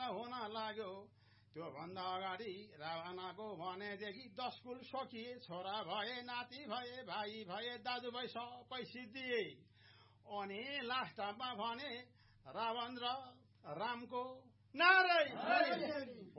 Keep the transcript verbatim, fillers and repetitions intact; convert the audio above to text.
हुन लाग्यो। त्यो भन्दा अगाडि रावणको भनेदेखि दस कुल सकिए, छोरा भए, नाति भए, भाइ भए, दाजुभाइ सबै सिद्धिए। अनि लास्टमा भने रावण र रामको नारायण